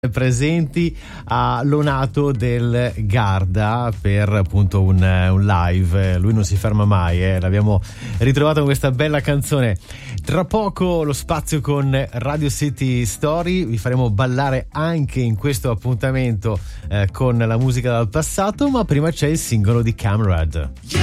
presenti a Lonato del Garda per appunto un live. Lui non si ferma mai, l'abbiamo ritrovato con questa bella canzone. Tra poco lo spazio con Radio City Story, vi faremo ballare anche in questo appuntamento con la musica dal passato, ma prima c'è il singolo di Camrad.